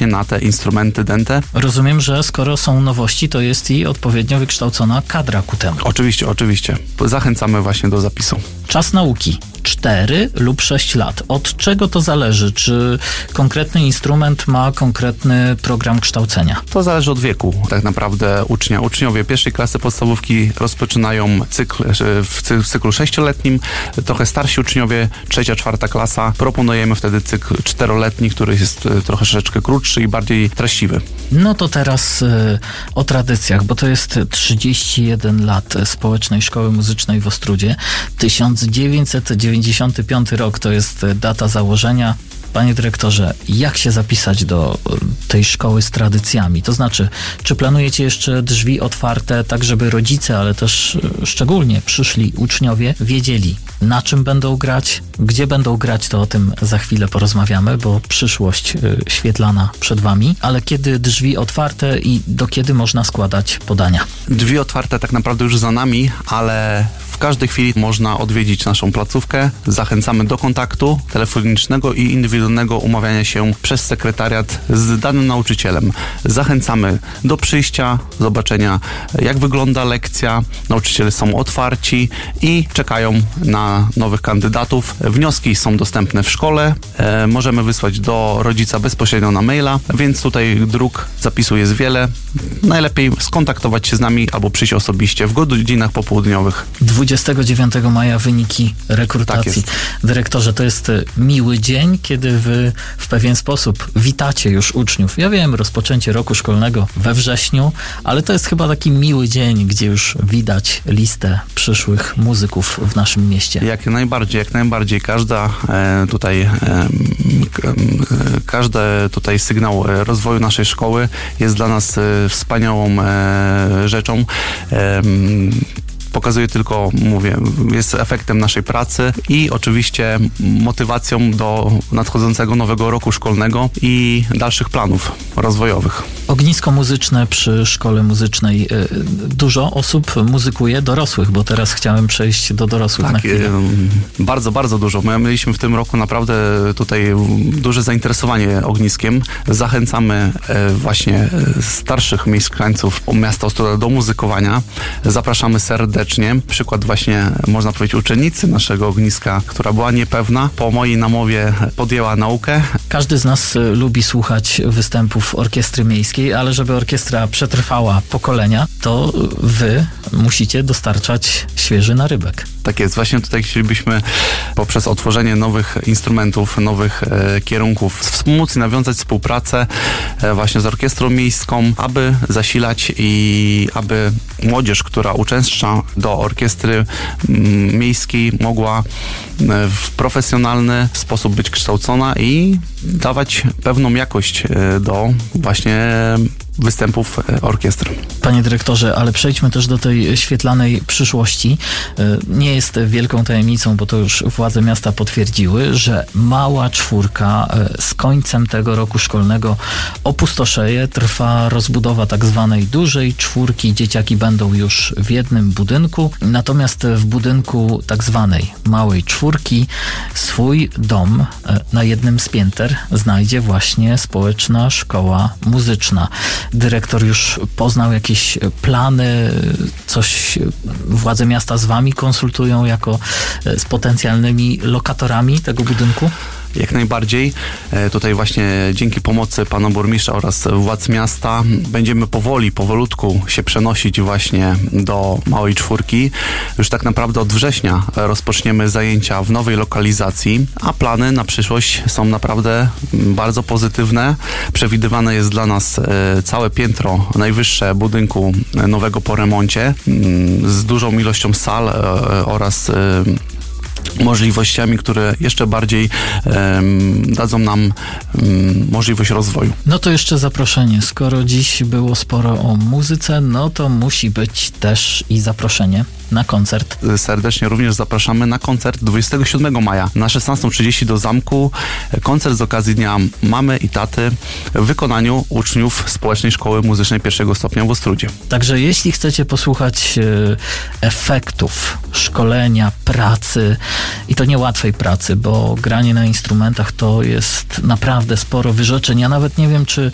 właśnie na te instrumenty dęte. Rozumiem, że skoro są nowości, to jest i odpowiednio wykształcona kadra ku temu. Oczywiście. Zachęcamy właśnie do zapisu. Czas nauki 4 lub 6 lat. Od czego to zależy? Czy konkretny instrument ma konkretny program kształcenia? To zależy od wieku tak naprawdę ucznia. Uczniowie pierwszej klasy podstawówki rozpoczynają cykl w cyklu 6-letnim. Trochę starsi uczniowie, 3-4 klasa. Proponujemy wtedy cykl 4-letni, który jest troszeczkę krótszy i bardziej treściwy. No to teraz o tradycjach, bo to jest 31 lat Społecznej Szkoły Muzycznej w Ostródzie. 1995 rok to jest data założenia. Panie dyrektorze, jak się zapisać do tej szkoły z tradycjami? To znaczy, czy planujecie jeszcze drzwi otwarte, tak żeby rodzice, ale też szczególnie przyszli uczniowie wiedzieli, na czym będą grać, gdzie będą grać, to o tym za chwilę porozmawiamy, bo przyszłość świetlana przed wami. Ale kiedy drzwi otwarte i do kiedy można składać podania? Drzwi otwarte tak naprawdę już za nami, ale w każdej chwili można odwiedzić naszą placówkę. Zachęcamy do kontaktu telefonicznego i indywidualnego umawiania się przez sekretariat z danym nauczycielem. Zachęcamy do przyjścia, zobaczenia, jak wygląda lekcja. Nauczyciele są otwarci i czekają na nowych kandydatów. Wnioski są dostępne w szkole. Możemy wysłać do rodzica bezpośrednio na maila, więc tutaj dróg zapisu jest wiele. Najlepiej skontaktować się z nami albo przyjść osobiście w godzinach popołudniowych. 29 maja wyniki rekrutacji. Tak jest. Dyrektorze, to jest miły dzień, kiedy wy w pewien sposób witacie już uczniów. Ja wiem, rozpoczęcie roku szkolnego we wrześniu, ale to jest chyba taki miły dzień, gdzie już widać listę przyszłych muzyków w naszym mieście. Jak najbardziej. Każdy tutaj sygnał rozwoju naszej szkoły jest dla nas wspaniałą rzeczą. Pokazuje tylko, jest efektem naszej pracy i oczywiście motywacją do nadchodzącego nowego roku szkolnego i dalszych planów rozwojowych. Ognisko muzyczne przy szkole muzycznej. Dużo osób muzykuje, dorosłych, bo teraz chciałem przejść do dorosłych na chwilę. Bardzo dużo. My mieliśmy w tym roku naprawdę tutaj duże zainteresowanie ogniskiem. Zachęcamy właśnie starszych mieszkańców miasta Ostróda do muzykowania. Zapraszamy serdecznie. Przykład właśnie, można powiedzieć, uczennicy naszego ogniska, która była niepewna. Po mojej namowie podjęła naukę. Każdy z nas lubi słuchać występów orkiestry miejskiej, ale żeby orkiestra przetrwała pokolenia, to wy musicie dostarczać świeży narybek. Tak jest. Właśnie tutaj chcielibyśmy poprzez otworzenie nowych instrumentów, nowych kierunków wspomóc i nawiązać współpracę właśnie z orkiestrą miejską, aby zasilać i aby młodzież, która uczęszcza do orkiestry miejskiej, mogła w profesjonalny sposób być kształcona i dawać pewną jakość do właśnie występów orkiestry. Panie dyrektorze, ale przejdźmy też do tej świetlanej przyszłości. Nie jest wielką tajemnicą, bo to już władze miasta potwierdziły, że mała czwórka z końcem tego roku szkolnego opustoszeje. Trwa rozbudowa tak zwanej dużej czwórki. Dzieciaki będą już w jednym budynku. Natomiast w budynku tak zwanej małej czwórki swój dom na jednym z pięter znajdzie właśnie Społeczna Szkoła Muzyczna. Dyrektor już poznał jakieś plany, coś władze miasta z wami konsultują jako z potencjalnymi lokatorami tego budynku? Jak najbardziej. Tutaj właśnie dzięki pomocy pana burmistrza oraz władz miasta będziemy powolutku się przenosić właśnie do małej czwórki. Już tak naprawdę od września rozpoczniemy zajęcia w nowej lokalizacji, a plany na przyszłość są naprawdę bardzo pozytywne. Przewidywane jest dla nas całe piętro najwyższe budynku nowego po remoncie z dużą ilością sal oraz możliwościami, które jeszcze bardziej dadzą nam możliwość rozwoju. No to jeszcze zaproszenie. Skoro dziś było sporo o muzyce, no to musi być też i zaproszenie na koncert. Serdecznie również zapraszamy na koncert 27 maja na 16:30 do zamku. Koncert z okazji Dnia Mamy i Taty w wykonaniu uczniów Społecznej Szkoły Muzycznej I stopnia w Ostródzie. Także jeśli chcecie posłuchać efektów szkolenia, pracy i to niełatwej pracy, bo granie na instrumentach to jest naprawdę sporo wyrzeczeń. Ja nawet nie wiem, czy